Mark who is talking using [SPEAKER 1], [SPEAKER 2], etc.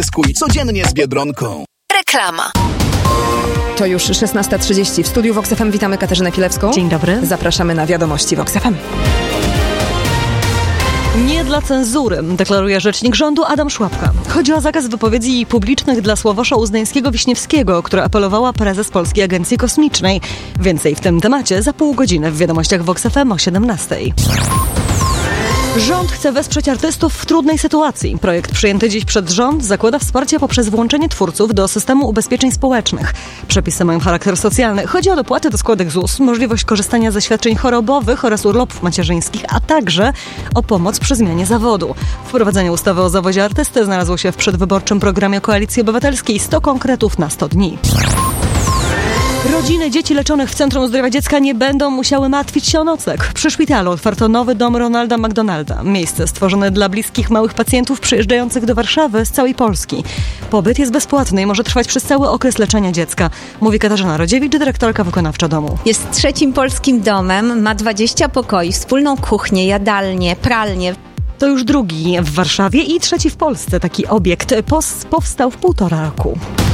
[SPEAKER 1] Zyskuj codziennie z Biedronką.
[SPEAKER 2] Reklama.
[SPEAKER 3] To już 16:30. W studiu Vox FM witamy Katarzynę Pilewską.
[SPEAKER 4] Dzień dobry.
[SPEAKER 3] Zapraszamy na wiadomości Vox FM.
[SPEAKER 4] Nie dla cenzury, deklaruje rzecznik rządu Adam Szłapka. Chodzi o zakaz wypowiedzi publicznych dla Sławosza Uznańskiego-Wiśniewskiego, o który apelowała prezes Polskiej Agencji Kosmicznej. Więcej w tym temacie za pół godziny w wiadomościach Vox FM o 17:00. Rząd chce wesprzeć artystów w trudnej sytuacji. Projekt przyjęty dziś przez rząd zakłada wsparcie poprzez włączenie twórców do systemu ubezpieczeń społecznych. Przepisy mają charakter socjalny. Chodzi o dopłaty do składek ZUS, możliwość korzystania ze świadczeń chorobowych oraz urlopów macierzyńskich, a także o pomoc przy zmianie zawodu. Wprowadzenie ustawy o zawodzie artysty znalazło się w przedwyborczym programie Koalicji Obywatelskiej. 100 konkretów na 100 dni. Rodziny dzieci leczonych w Centrum Zdrowia Dziecka nie będą musiały martwić się o nocleg. Przy szpitalu otwarto nowy dom Ronalda McDonalda. Miejsce stworzone dla bliskich małych pacjentów przyjeżdżających do Warszawy z całej Polski. Pobyt jest bezpłatny i może trwać przez cały okres leczenia dziecka, mówi Katarzyna Rodziewicz, dyrektorka wykonawcza domu.
[SPEAKER 5] Jest trzecim polskim domem, ma 20 pokoi, wspólną kuchnię, jadalnię, pralnię.
[SPEAKER 4] To już drugi w Warszawie i trzeci w Polsce taki obiekt. Powstał w 1,5 roku.